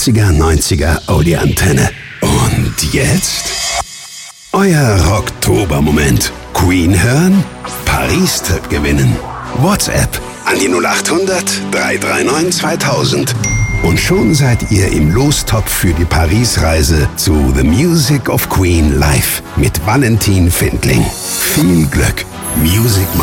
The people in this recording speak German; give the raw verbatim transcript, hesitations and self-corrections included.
achtziger, neunziger Audi-Antenne. Und jetzt? Euer Rocktober-Moment. Queen hören? Paris-Trip gewinnen. WhatsApp an die null acht hundert, drei drei neun, zweitausend. Und schon seid ihr im Lostopf für die Paris-Reise zu The Music of Queen live mit Valentin Findling. Viel Glück. Music